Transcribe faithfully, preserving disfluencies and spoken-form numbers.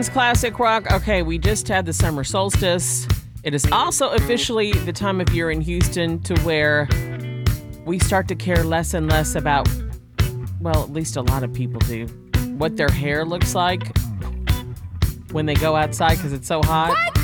It's classic rock. Okay, we just had the summer solstice. It is also officially the time of year in Houston to where we start to care less and less about, well, at least a lot of people do, what their hair looks like when they go outside because it's so hot.